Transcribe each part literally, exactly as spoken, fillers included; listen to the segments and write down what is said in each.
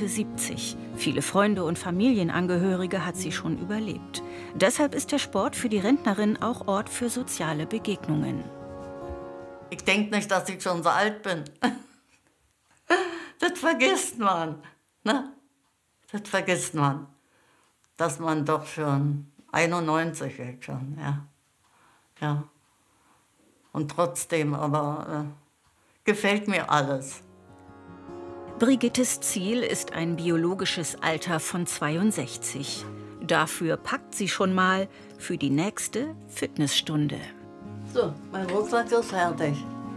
Mitte siebzig. Viele Freunde und Familienangehörige hat sie schon überlebt. Deshalb ist der Sport für die Rentnerin auch Ort für soziale Begegnungen. Ich denke nicht, dass ich schon so alt bin. Das vergisst man. Ne? Das vergisst man. Dass man doch schon einundneunzig ist schon, ja. Ja. Und trotzdem, aber äh, gefällt mir alles. Brigittes Ziel ist ein biologisches Alter von zweiundsechzig. Dafür packt sie schon mal für die nächste Fitnessstunde. So, mein Rucksack ist fertig.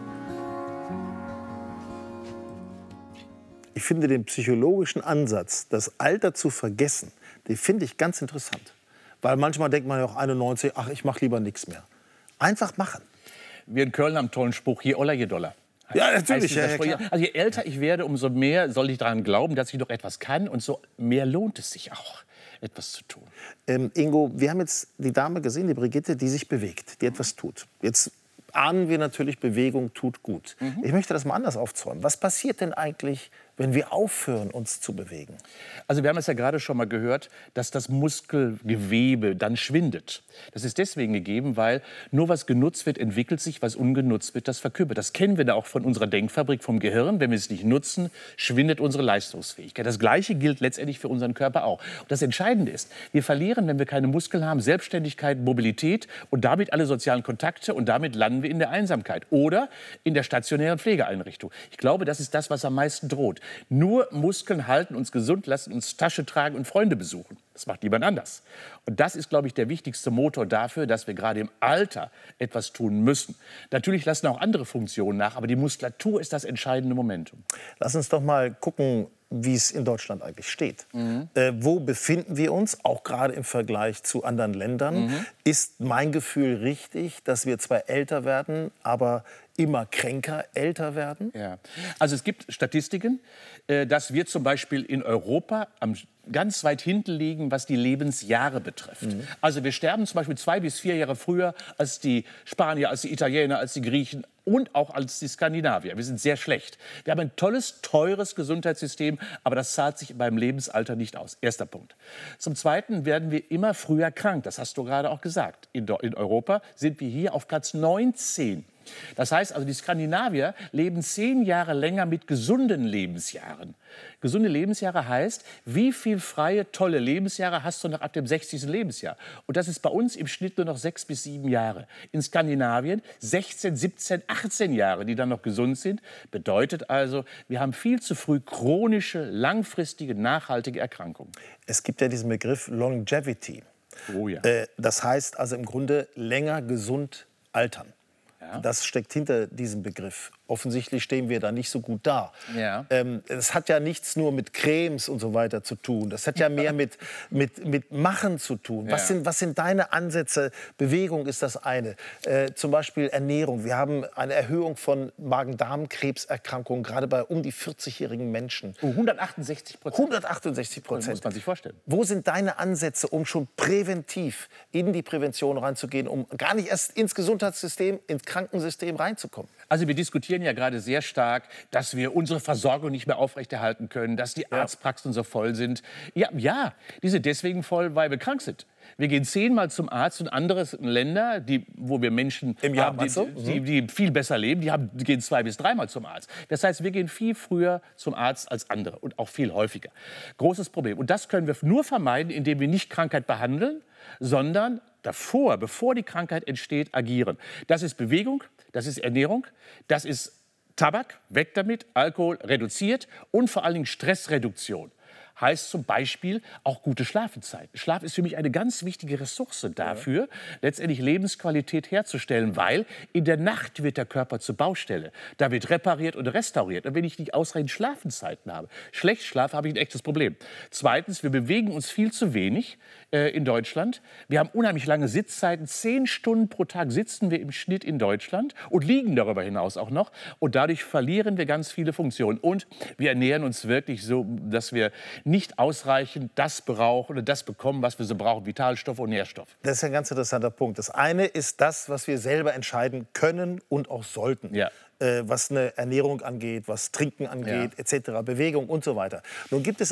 Ich finde den psychologischen Ansatz, das Alter zu vergessen, den finde ich ganz interessant. Weil manchmal denkt man ja auch einundneunzig, ach, ich mache lieber nichts mehr. Einfach machen. Wir in Köln haben einen tollen Spruch, je oller, je doller. Ja, natürlich. Ja, ja, klar. Also je älter ich werde, umso mehr soll ich daran glauben, dass ich noch etwas kann. Und so mehr lohnt es sich auch, etwas zu tun. Ähm, Ingo, wir haben jetzt die Dame gesehen, die Brigitte, die sich bewegt, die etwas tut. Jetzt ahnen wir natürlich, Bewegung tut gut. Mhm. Ich möchte das mal anders aufzäumen. Was passiert denn eigentlich, wenn wir aufhören, uns zu bewegen? Also wir haben es ja gerade schon mal gehört, dass das Muskelgewebe dann schwindet. Das ist deswegen gegeben, weil nur was genutzt wird, entwickelt sich, was ungenutzt wird, das verkümmert. Das kennen wir da auch von unserer Denkfabrik vom Gehirn. Wenn wir es nicht nutzen, schwindet unsere Leistungsfähigkeit. Das Gleiche gilt letztendlich für unseren Körper auch. Und das Entscheidende ist, wir verlieren, wenn wir keine Muskeln haben, Selbstständigkeit, Mobilität und damit alle sozialen Kontakte und damit landen wir in der Einsamkeit oder in der stationären Pflegeeinrichtung. Ich glaube, das ist das, was am meisten droht. Nur Muskeln halten uns gesund, lassen uns Tasche tragen und Freunde besuchen. Das macht niemand anders. Und das ist, glaube ich, der wichtigste Motor dafür, dass wir gerade im Alter etwas tun müssen. Natürlich lassen auch andere Funktionen nach, aber die Muskulatur ist das entscheidende Momentum. Lass uns doch mal gucken, wie es in Deutschland eigentlich steht. Mhm. Äh, wo befinden wir uns, auch gerade im Vergleich zu anderen Ländern? Mhm. Ist mein Gefühl richtig, dass wir zwar älter werden, aber immer kränker älter werden? Ja. Also es gibt Statistiken, äh, dass wir zum Beispiel in Europa am ganz weit hinten liegen, was die Lebensjahre betrifft. Mhm. Also wir sterben zum Beispiel zwei bis vier Jahre früher als die Spanier, als die Italiener, als die Griechen und auch als die Skandinavier. Wir sind sehr schlecht. Wir haben ein tolles, teures Gesundheitssystem, aber das zahlt sich beim Lebensalter nicht aus. Erster Punkt. Zum Zweiten werden wir immer früher krank. Das hast du gerade auch gesagt. In, in Europa sind wir hier auf Platz neunzehn. Das heißt also, die Skandinavier leben zehn Jahre länger mit gesunden Lebensjahren. Gesunde Lebensjahre heißt, wie viel freie, tolle Lebensjahre hast du noch ab dem sechzigsten Lebensjahr? Und das ist bei uns im Schnitt nur noch sechs bis sieben Jahre. In Skandinavien sechzehn, siebzehn, achtzehn Jahre, die dann noch gesund sind. Bedeutet also, wir haben viel zu früh chronische, langfristige, nachhaltige Erkrankungen. Es gibt ja diesen Begriff Longevity. Oh ja. Äh, das heißt also im Grunde länger gesund altern. Ja. Das steckt hinter diesem Begriff. Offensichtlich stehen wir da nicht so gut da. Ja. Ähm, es hat ja nichts nur mit Cremes und so weiter zu tun. Das hat ja mehr mit, mit, mit Machen zu tun. Was, Ja. sind, was sind deine Ansätze? Bewegung ist das eine. Äh, zum Beispiel Ernährung. Wir haben eine Erhöhung von Magen-Darm-Krebserkrankungen, gerade bei um die vierzigjährigen Menschen. Oh, hundertachtundsechzig Prozent. hundertachtundsechzig Prozent. Das muss man sich vorstellen. Wo sind deine Ansätze, um schon präventiv in die Prävention reinzugehen, um gar nicht erst ins Gesundheitssystem, ins Krankensystem reinzukommen? Also wir diskutieren ja gerade sehr stark, dass wir unsere Versorgung nicht mehr aufrechterhalten können, dass die Arztpraxen so voll sind. Ja, ja, die sind deswegen voll, weil wir krank sind. Wir gehen zehnmal zum Arzt und andere Länder, die, wo wir Menschen Im Jahr, haben, die, so? die, die viel besser leben, die, haben, die gehen zwei bis dreimal zum Arzt. Das heißt, wir gehen viel früher zum Arzt als andere und auch viel häufiger. Großes Problem. Und das können wir nur vermeiden, indem wir nicht Krankheit behandeln, sondern davor, bevor die Krankheit entsteht, agieren. Das ist Bewegung, das ist Ernährung, das ist Tabak, weg damit, Alkohol reduziert und vor allen Dingen Stressreduktion. Heißt zum Beispiel auch gute Schlafenszeit. Schlaf ist für mich eine ganz wichtige Ressource dafür, ja. letztendlich Lebensqualität herzustellen, weil in der Nacht wird der Körper zur Baustelle. Da wird repariert und restauriert. Und wenn ich nicht ausreichend Schlafenszeiten habe, schlecht schlafe, habe ich ein echtes Problem. Zweitens, wir bewegen uns viel zu wenig äh, in Deutschland. Wir haben unheimlich lange Sitzzeiten. Zehn Stunden pro Tag sitzen wir im Schnitt in Deutschland und liegen darüber hinaus auch noch. Und dadurch verlieren wir ganz viele Funktionen. Und wir ernähren uns wirklich so, dass wir nicht ausreichend das brauchen oder das bekommen, was wir so brauchen, Vitalstoffe und Nährstoffe. Das ist ein ganz interessanter Punkt. Das eine ist das, was wir selber entscheiden können und auch sollten. Ja. Äh, was eine Ernährung angeht, was Trinken angeht, ja. et cetera, Bewegung und so weiter. Nun gibt es